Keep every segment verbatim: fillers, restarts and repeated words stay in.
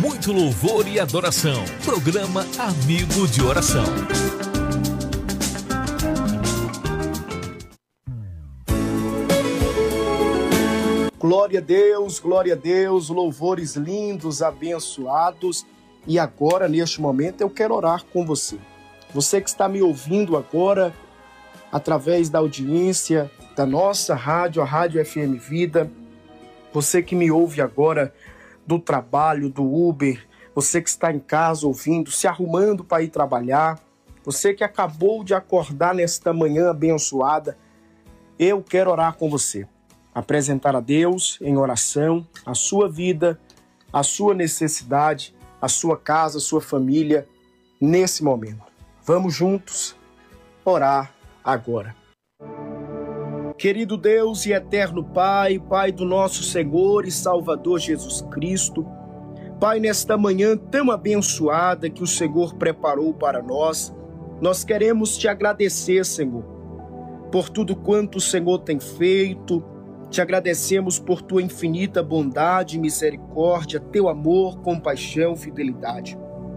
muito louvor e adoração. Programa Amigo de Oração. Glória a Deus, glória a Deus, louvores lindos, abençoados. E agora, neste momento, eu quero orar com você. Você que está me ouvindo agora, através da audiência da nossa rádio, a Rádio F M Vida. Você que me ouve agora do trabalho, do Uber. Você que está em casa ouvindo, se arrumando para ir trabalhar. Você que acabou de acordar nesta manhã abençoada. Eu quero orar com você. Apresentar a Deus em oração a sua vida, a sua necessidade, a sua casa, a sua família, nesse momento. Vamos juntos orar agora. Querido Deus e eterno Pai, Pai do nosso Senhor e Salvador Jesus Cristo, Pai, nesta manhã tão abençoada que o Senhor preparou para nós, nós queremos te agradecer, Senhor, por tudo quanto o Senhor tem feito. Te agradecemos por tua infinita bondade e misericórdia, teu amor, compaixão, fidelidade.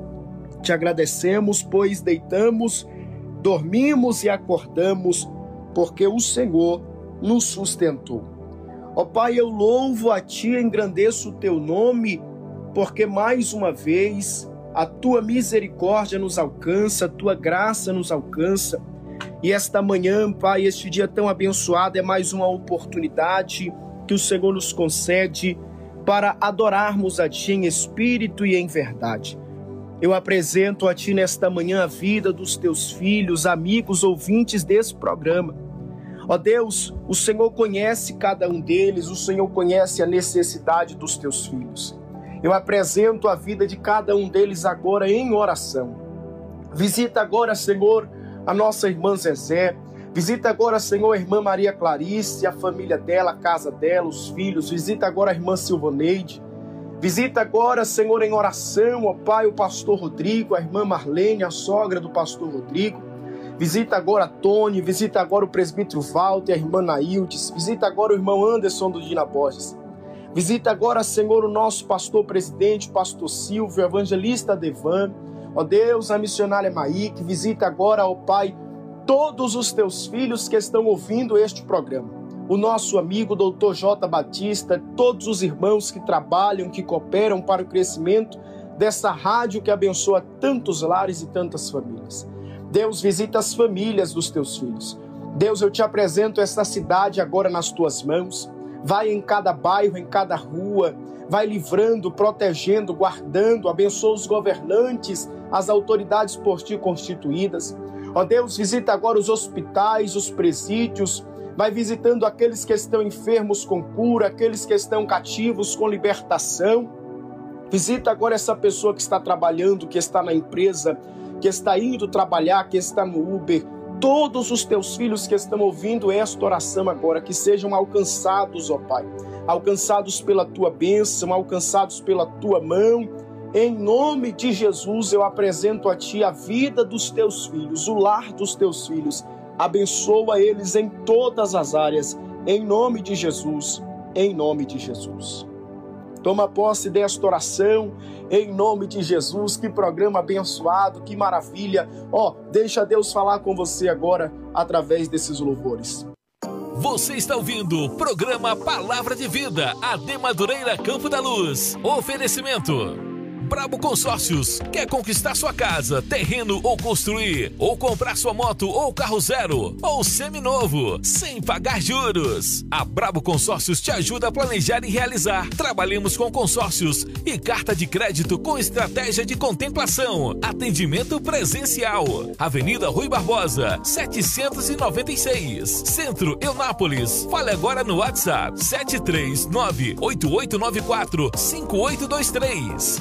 Te agradecemos, pois deitamos, dormimos e acordamos, porque o Senhor nos sustentou. Ó Pai, eu louvo a Ti, engrandeço o Teu nome, porque mais uma vez a Tua misericórdia nos alcança, a Tua graça nos alcança. E esta manhã, Pai, este dia tão abençoado é mais uma oportunidade que o Senhor nos concede para adorarmos a Ti em espírito e em verdade. Eu apresento a Ti nesta manhã a vida dos Teus filhos, amigos, ouvintes desse programa. Ó Deus, o Senhor conhece cada um deles, o Senhor conhece a necessidade dos Teus filhos. Eu apresento a vida de cada um deles agora em oração. Visita agora, Senhor, a nossa irmã Zezé. Visita agora, Senhor, a irmã Maria Clarice, a família dela, a casa dela, os filhos. Visita agora a irmã Silvaneide. Visita agora, Senhor, em oração, ó Pai, o pastor Rodrigo, a irmã Marlene, a sogra do pastor Rodrigo. Visita agora a Tony, visita agora o presbítero Walter, a irmã Naildes. Visita agora o irmão Anderson do Dina Borges. Visita agora, Senhor, o nosso pastor presidente, pastor Silvio, o evangelista Devan. Ó Deus, a missionária Maíque, visita agora, ó Pai, todos os teus filhos que estão ouvindo este programa. O nosso amigo doutor J. Batista, todos os irmãos que trabalham, que cooperam para o crescimento dessa rádio que abençoa tantos lares e tantas famílias. Deus, visita as famílias dos teus filhos. Deus, eu te apresento esta cidade agora nas tuas mãos. Vai em cada bairro, em cada rua, vai livrando, protegendo, guardando, abençoa os governantes, as autoridades por ti constituídas. Ó Deus, visita agora os hospitais, os presídios, vai visitando aqueles que estão enfermos com cura, aqueles que estão cativos com libertação. Visita agora essa pessoa que está trabalhando, que está na empresa, que está indo trabalhar, que está no Uber. Todos os teus filhos que estão ouvindo esta oração agora, que sejam alcançados, ó Pai, alcançados pela tua bênção, alcançados pela tua mão. Em nome de Jesus, eu apresento a Ti a vida dos teus filhos, o lar dos teus filhos. Abençoa eles em todas as áreas, em nome de Jesus, em nome de Jesus. Toma posse desta oração, em nome de Jesus. Que programa abençoado, que maravilha. Ó, deixa Deus falar com você agora, através desses louvores. Você está ouvindo o programa Palavra de Vida, A D Madureira Campo da Luz. Oferecimento Brabo Consórcios. Quer conquistar sua casa, terreno ou construir? Ou comprar sua moto ou carro zero? Ou seminovo, sem pagar juros? A Brabo Consórcios te ajuda a planejar e realizar. Trabalhamos com consórcios e carta de crédito com estratégia de contemplação. Atendimento presencial. Avenida Rui Barbosa, setecentos e noventa e seis. Centro Eunápolis. Fale agora no WhatsApp sete três nove, oito oito nove quatro, cinco oito dois três.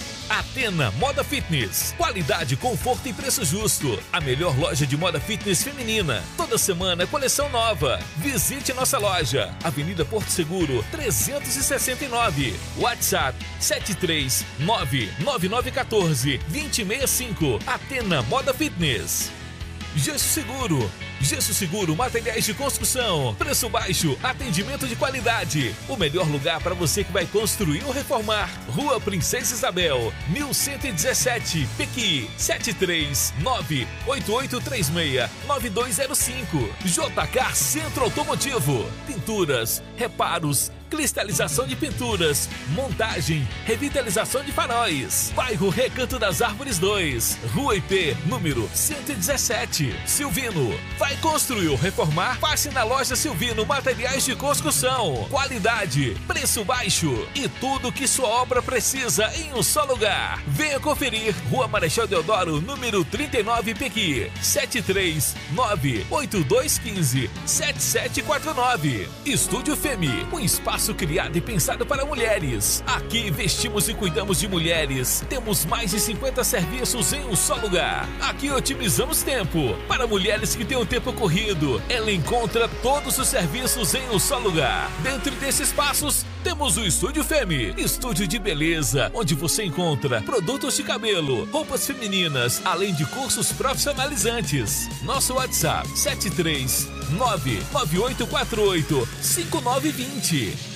Atena Moda Fitness. Qualidade, conforto e preço justo. A melhor loja de moda fitness feminina. Toda semana, coleção nova. Visite nossa loja. Avenida Porto Seguro, trezentos e sessenta e nove. WhatsApp sete três nove, nove nove um quatro, dois zero seis cinco. Atena Moda Fitness. Gesso Seguro. Gesso Seguro, materiais de construção, preço baixo, atendimento de qualidade. O melhor lugar para você que vai construir ou reformar. Rua Princesa Isabel, mil cento e dezessete, Pequi, sete três nove, oito oito três seis, nove dois zero cinco. J K Centro Automotivo, pinturas, reparos, cristalização de pinturas, montagem, revitalização de faróis. Bairro Recanto das Árvores dois, Rua I P, número cento e dezessete. Silvino, vai construir ou reformar? Passe na loja Silvino Materiais de Construção. Qualidade, preço baixo e tudo que sua obra precisa em um só lugar. Venha conferir. Rua Marechal Deodoro, número trinta e nove, Pequi, sete três nove, oito dois um cinco, sete sete quatro nove. Estúdio Femi, um espaço criado e pensado para mulheres. Aqui vestimos e cuidamos de mulheres. Temos mais de cinquenta serviços em um só lugar. Aqui otimizamos tempo. Para mulheres que têm um tempo corrido, ela encontra todos os serviços em um só lugar. Dentro desses espaços, temos o Estúdio Femi, estúdio de beleza, onde você encontra produtos de cabelo, roupas femininas, além de cursos profissionalizantes. Nosso WhatsApp sete três nove, nove oito quatro oito, cinco nove dois zero.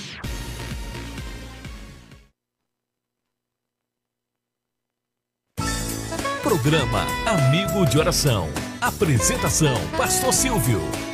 Programa Amigo de Oração. Apresentação: Pastor Silvio.